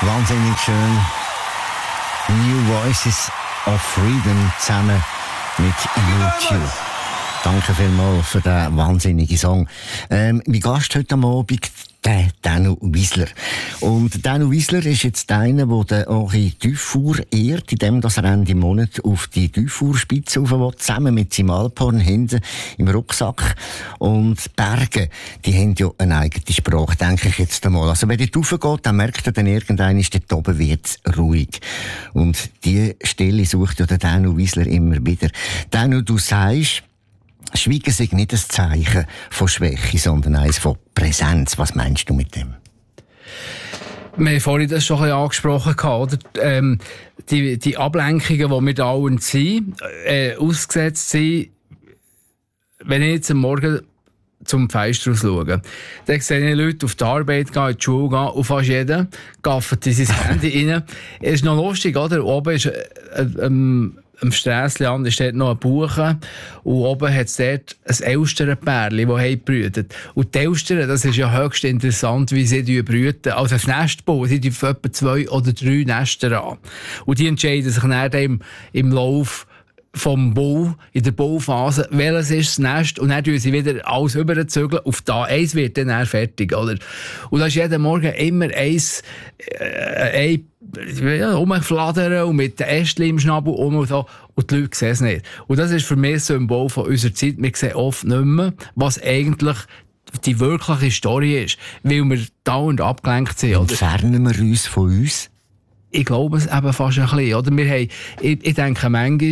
Wahnsinnig schön. New Voices of Freedom zusammen mit YouTube. Danke vielmals für diesen wahnsinnigen Song. Mein Gast heute Abend, der Danu Wiesler. Und Danu Wiesler ist jetzt einer, der den Henri Dufour ehrt, indem er Ende Monat auf die Dufour-Spitze rauf will, zusammen mit seinem Alphorn hinten im Rucksack. Und Berge, die haben ja eine eigene Sprache, denke ich jetzt einmal. Also wenn dort raufgeht, dann merkt er dann irgendwann, dort oben wird's ruhig. Und die Stelle sucht ja der Danu Wiesler immer wieder. Danu, du sagst, Schweigen ist nicht ein Zeichen von Schwäche, sondern eines von Präsenz. Was meinst du mit dem? Wir haben vorhin das schon ein bisschen angesprochen, oder? Die Ablenkungen, die wir dauernd sind, ausgesetzt sind, wenn ich jetzt am Morgen zum Fenster raus schaue, dann sehe ich Leute auf die Arbeit gehen, in die Schule gehen, und fast jeder gaffert in sein Handy rein. Es ist noch lustig, oder? Oben ist am Strässlian ist dort noch ein Buche und oben hat es dort ein Elsternpärchen, das brütet. Und die Elstern, das ist ja höchst interessant, wie sie brüten. Also das Nest bauen, sie bauen etwa 2 oder 3 Nester an. Und die entscheiden sich dann im Lauf vom Bau, in der Bauphase, welches ist das Nest, und dann tun sie wieder alles überzügeln. Auf da eins wird dann fertig, oder? Und da ist jeden Morgen immer rumfladern und mit den Ästchen im Schnabel und so. Und die Leute sehen es nicht. Und das ist für mich ein Symbol von unserer Zeit. Wir sehen oft nicht mehr, was eigentlich die wirkliche Story ist, weil wir dauernd abgelenkt sind. Entfernen wir uns von uns? Ich glaube es eben fast ein bisschen. Oder? Ich denke manchmal,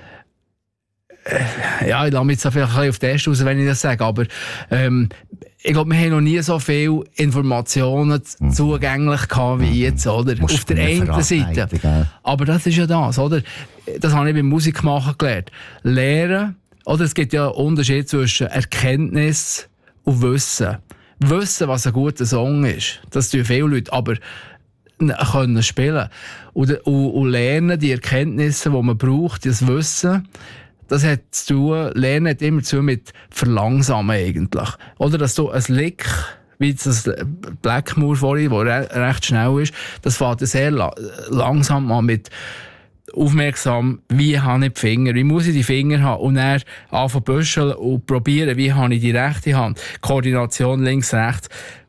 ja, ich lasse mich jetzt vielleicht ein bisschen auf den Test raus, wenn ich das sage, aber ich glaube, wir haben noch nie so viele Informationen zugänglich gehabt wie jetzt, oder? Auf der einen Seite. Gell? Aber das ist ja das, oder? Das habe ich beim Musikmachen gelernt. Lehren, oder? Es gibt ja einen Unterschied zwischen Erkenntnis und Wissen. Wissen, was ein guter Song ist, das tun viele Leute, aber können spielen. Und lernen, die Erkenntnisse, die man braucht, das Wissen, das hat zu tun, Lernen hat immer zu tun mit Verlangsamen eigentlich. Oder dass du ein Lick, wie das Blackmore vorhin, das recht schnell ist, das fängt sehr langsam an mit aufmerksam, wie habe ich die Finger, wie muss ich die Finger haben, und dann anfangen zu büscheln und probieren, wie habe ich die rechte Hand. Koordination links, rechts,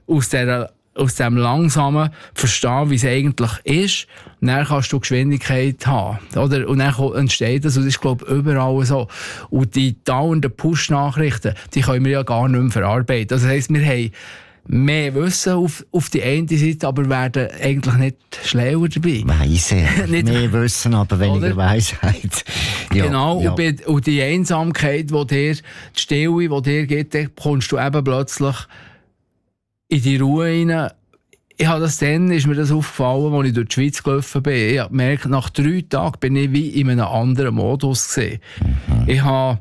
aus dem langsamen Verstehen, wie es eigentlich ist, und dann kannst du Geschwindigkeit haben, oder? Und dann entsteht das, und das ist, glaube ich, überall so. Und die dauernden Push-Nachrichten, die können wir ja gar nicht mehr verarbeiten. Also das heisst, wir haben mehr Wissen auf die eine Seite, aber werden eigentlich nicht schlauer dabei. Weise. Mehr Wissen, aber weniger Weisheit. Ja, genau. Ja. Und die Einsamkeit, die Stille, die dir gibt, dann kommst du eben plötzlich in die Ruhe rein. Ist mir das aufgefallen, als ich durch die Schweiz gelaufen bin. Ich habe gemerkt, nach 3 Tagen bin ich wie in einem anderen Modus gesehen. Ich habe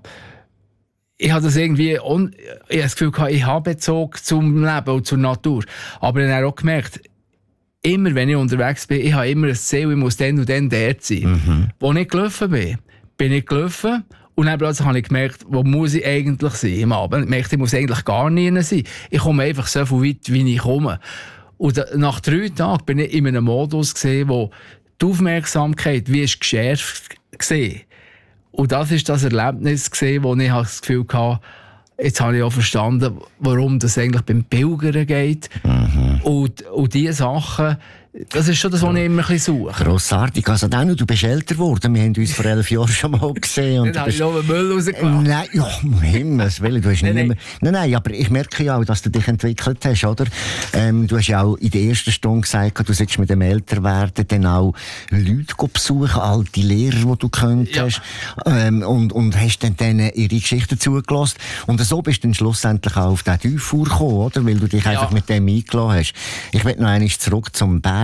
das irgendwie, ich habe das Gefühl gehabt, ich habe Bezug zum Leben und zur Natur. Aber ich habe auch gemerkt, immer wenn ich unterwegs bin, ich habe immer ein Ziel, ich muss dann und dann dort sein. Als ich gelaufen bin ich gelaufen. Und dann plötzlich habe ich gemerkt, wo muss ich eigentlich sein am Abend. Ich merkte, ich muss eigentlich gar nie sein. Ich komme einfach so weit, wie ich komme. Und nach 3 Tagen bin ich in einem Modus gesehen, wo die Aufmerksamkeit wie ist geschärft gesehen. Und das ist das Erlebnis gesehen, wo ich das Gefühl hatte, jetzt habe ich auch verstanden, warum das eigentlich beim Pilgern geht. Und diese Sachen, das ist schon das, was ich immer ein bisschen suche. Grossartig. Also Danu, du bist älter geworden. Wir haben uns vor 11 Jahren schon mal gesehen. Und dann habe ich noch einen Müll rausgelassen. Nein, ja, um Himmels Willen, du hast nicht mehr... Nein, aber ich merke ja auch, dass du dich entwickelt hast, oder? Du hast ja auch in der ersten Stunde gesagt, du solltest mit dem Älterwerden dann auch Leute besuchen, alte Lehrer, die du könntest. Ja. Und hast dann denen ihre Geschichten zugelassen. Und so bist du dann schlussendlich auch auf den Dufour gekommen, oder? Weil du dich einfach mit dem eingelassen hast. Ich will noch einmal zurück zum Berg.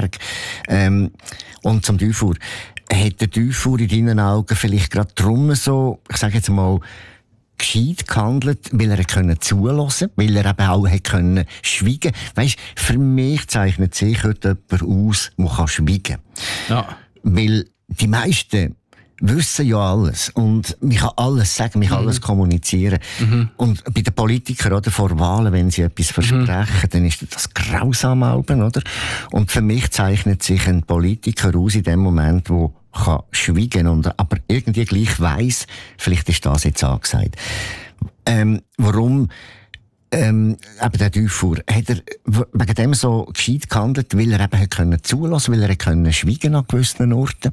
Und zum Dufour. Hat der Dufour in deinen Augen vielleicht gerade drum so, ich sage jetzt mal, gescheit gehandelt, weil er zulassen konnte, weil er eben auch können schweigen. Weisst, für mich zeichnet sich heute jemand aus, der schweigen kann. Ja. Weil die meisten wissen ja alles. Und man kann alles sagen, man kann alles kommunizieren. Und bei den Politikern, oder, vor Wahlen, wenn sie etwas versprechen, dann ist das grausam, oder? Und für mich zeichnet sich ein Politiker aus in dem Moment, wo kann schweigen und aber irgendwie gleich weiss, vielleicht ist das jetzt angesagt. Warum eben der Dufour, hat er wegen dem so gescheit gehandelt, weil er eben können zulassen, weil er können schweigen an gewissen Orten?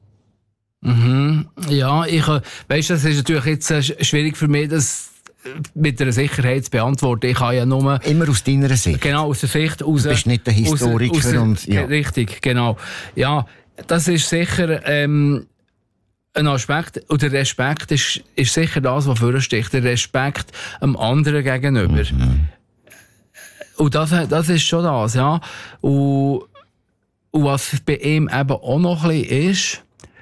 Ja, weißt, das ist natürlich jetzt schwierig für mich, das mit einer Sicherheit zu beantworten. Ich kann ja nur... Immer aus deiner Sicht? Genau, aus der Sicht raus. Du bist nicht der Historiker. Richtig, genau. Ja, das ist sicher ein Aspekt. Und der Respekt ist sicher das, was vorsticht. Der Respekt dem anderen gegenüber. Und das ist schon das, ja. Und was bei ihm eben auch noch ein bisschen ist,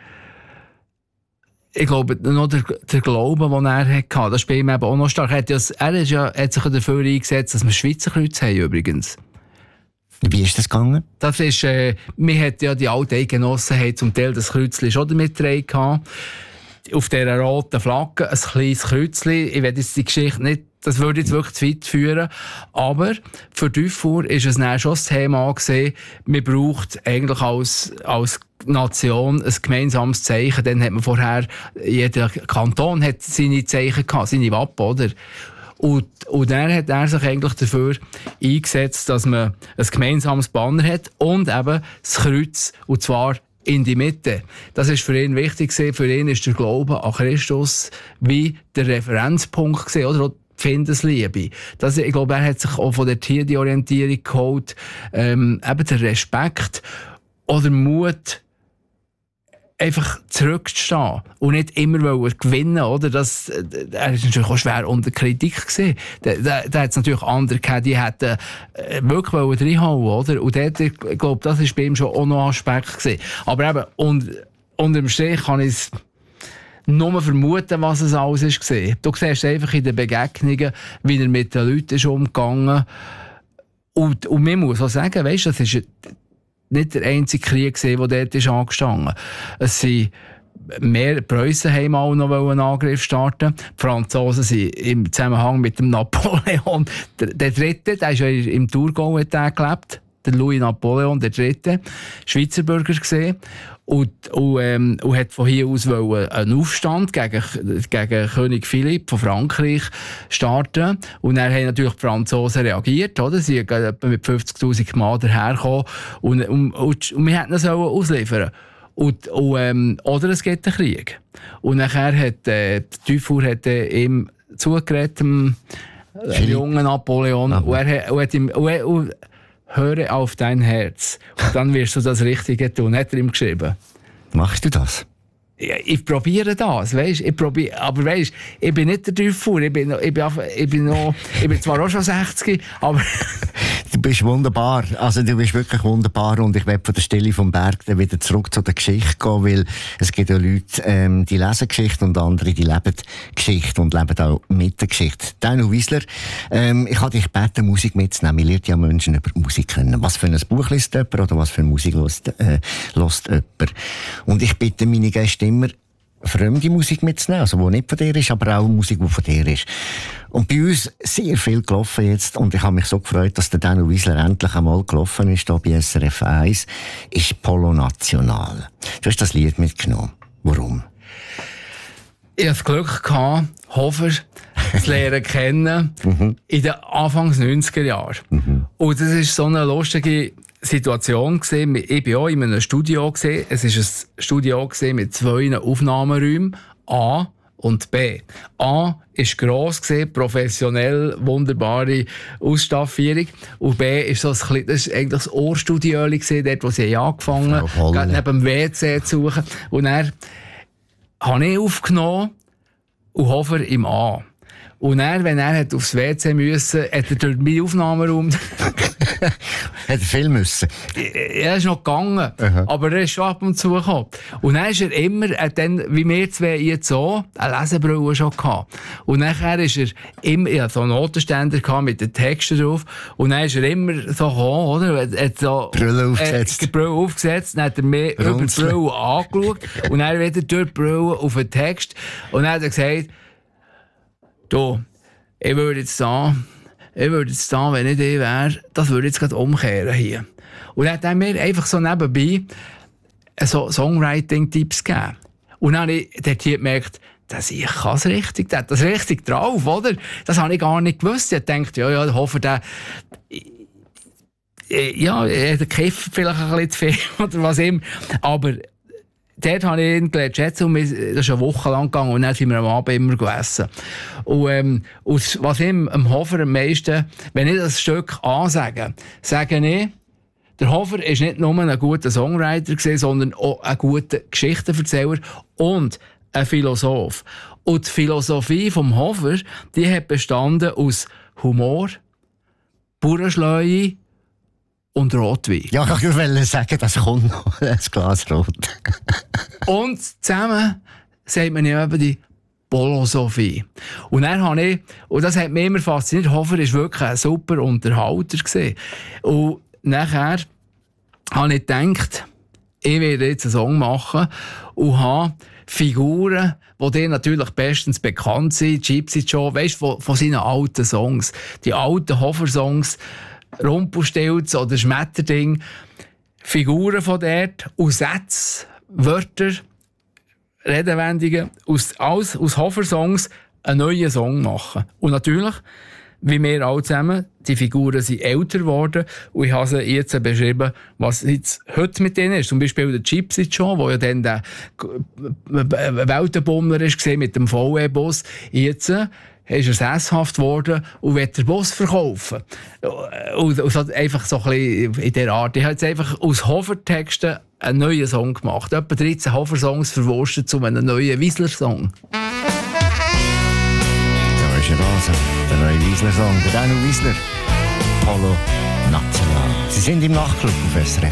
ich glaube, noch der Glaube, den er hatte, das ist bei ihm eben auch noch stark. Er hat sich dafür eingesetzt, dass wir Schweizer Kreuz haben, übrigens. Wie ist das gegangen? Das ist, wir hatten ja die alte Eidgenossen, haben zum Teil das Kreuzchen schon damit getragen. Auf dieser roten Flagge, ein kleines Kreuzchen. Ich werde jetzt die Geschichte nicht, das würde jetzt wirklich zu weit führen. Aber für Dufour ist es dann schon das Thema gewesen, man braucht eigentlich als Nation ein gemeinsames Zeichen. Dann hat man vorher, jeder Kanton hat seine Zeichen gehabt, seine Wappen, oder? Und dann hat er sich eigentlich dafür eingesetzt, dass man ein gemeinsames Banner hat und eben das Kreuz, und zwar in die Mitte. Das ist für ihn wichtig gewesen. Für ihn ist der Glaube an Christus wie der Referenzpunkt gewesen, oder? Auch die Findesliebe. Ich glaube, er hat sich auch von der die Orientierung geholt, eben der Respekt oder Mut, einfach zurückzustehen und nicht immer gewinnen, oder? Er ist natürlich auch schwer unter Kritik gewesen. Da hat es natürlich andere gehabt, die hätten wirklich reinhauen, oder? Und dort, ich glaube, das ist bei ihm schon auch noch ein Aspekt gewesen. Aber eben, unterm Strich kann ich es nur vermuten, was es alles ist gewesen. Du siehst einfach in den Begegnungen, wie er mit den Leuten ist umgegangen. Und man muss auch sagen, weißt, das ist nicht der einzige Krieg, der dort ist angestanden. Es sind mehr Preußen haben auch noch einen Angriff starten. Die Franzosen sind im Zusammenhang mit dem Napoleon. Der Dritte, der ist ja im Thurgau gelebt. Der Louis Napoleon, der Dritte, Schweizer Bürger gesehen. Und hat von hier aus einen Aufstand gegen König Philipp von Frankreich starten. Und dann haben natürlich die Franzosen reagiert, oder? Sie sind mit 50.000 Mann dahergekommen und wir hätten das ausliefern. Oder es gibt einen Krieg. Und nachher hat Dufour ihm zugeredet, dem jungen Napoleon, und er hat ihm höre auf dein Herz. Und dann wirst du das Richtige tun, hat er ihm geschrieben. Machst du das? Ja, ich probiere das, weisst? Aber weisst, ich bin nicht der Dufour, ich bin zwar auch schon 60, aber... Du bist wunderbar, also du bist wirklich wunderbar, und ich werde von der Stelle vom Berg dann wieder zurück zu der Geschichte gehen, weil es gibt ja Leute, die lesen Geschichte und andere, die leben Geschichte und leben auch mit der Geschichte. Dino Wiesler, ich habe dich gebeten, Musik mitzunehmen. Ich lerne ja Menschen über Musik kennen. Was für ein Buch liest jemand oder was für Musik hört jemand? Und ich bitte meine Gäste immer, fremde Musik mitzunehmen, also die nicht von dir ist, aber auch Musik, die von dir ist. Und bei uns sehr viel gelaufen jetzt, und ich habe mich so gefreut, dass der Dino Wiesler endlich einmal gelaufen ist, hier bei SRF 1, ist Polo National. Du hast das Lied mitgenommen. Warum? Ich hatte das Glück gehabt, Hofer zu lernen kennen in den Anfangs 90er Jahren. Und das ist so eine lustige Situation gesehen. Ich bin auch in einem Studio gesehen. Es ist ein Studio gesehen mit 2 Aufnahmeräumen, A und B. A ist gross gesehen, professionell, wunderbare Ausstaffierung. Und B ist so das ist eigentlich das Ohrstudio gesehen, dort, wo sie angefangen haben, neben dem WC zu suchen. Und dann habe ich aufgenommen und Hofer im A. Und dann, wenn er aufs WC musste, hat er durch meinen Aufnahmeraum Hat er viel müssen? Er ist noch gegangen, aber er ist schon ab und zu gekommen. Und dann ist er immer, dann, wie wir zwei jetzt so, eine Lesebrille schon gehabt. Und nachher ist er immer, ich hatte so einen Notenständer gehabt mit den Texten drauf. Und dann ist er immer so gekommen, oder? Er hat so, Brille aufgesetzt. Die Brille aufgesetzt, dann hat er mir über die Brille angeschaut. Und dann wieder durch die Brille auf den Text. Und dann hat er gesagt, du, ich würde jetzt da, wenn ich die wäre, das würde ich jetzt gerade umkehren hier. Und dann hat er mir einfach so nebenbei so Songwriting-Tipps gegeben. Und dann habe ich dort hier gemerkt, ich kann es richtig, der hat das richtig drauf, oder? Das habe ich gar nicht gewusst. Ich dachte, ja, ich hoffe, der kifft vielleicht ein bisschen zu viel oder was immer. Aber dort habe ich ihn gelernt schätzen und das ist eine Woche lang gegangen und dann sind wir am Abend immer gegessen. Und was ihm am Hofer am meisten, wenn ich das Stück ansage, sage ich, der Hofer war nicht nur ein guter Songwriter gewesen, sondern auch ein guter Geschichtenerzähler und ein Philosoph. Und die Philosophie vom Hofer, die hat bestanden aus Humor, Bauernschleue und Rotwein. Ja, ich wollte sagen, das kommt noch, ein Glas Rot. Und zusammen sagt man ja eben die Philosophie. Und dann habe ich, und das hat mich immer fasziniert, Hofer war wirklich ein super Unterhalter gewesen. Und nachher habe ich gedacht, ich werde jetzt einen Song machen und habe Figuren, die dir natürlich bestens bekannt sind, Gypsy Joe, weißt du, von seinen alten Songs. Die alten Hofer-Songs, Rumpelstilz oder Schmetterding, Figuren von dort, aus Sätzen, Wörter, Redewendungen, aus Hofer-Songs einen neuen Song machen. Und natürlich, wie wir alle zusammen, die Figuren sind älter geworden und ich habe sie jetzt beschrieben, was jetzt heute mit denen ist. Zum Beispiel der Gypsy Joe, der ja dann der Weltenbummler war mit dem VW-Bus. Jetzt ist er sesshaft geworden und will den Bus verkaufen. Und so einfach so ein bisschen in dieser Art. Ich habe jetzt einfach aus Hofer-Texten einen neuen Song gemacht. Etwa 13 Hofer-Songs verwurstet zu einem neuen Wiesler-Song. Da ist er also, der neue Wiesler-Song. Der Daniel Wiesler, Polo National. Sie sind im Nachtclub auf SRF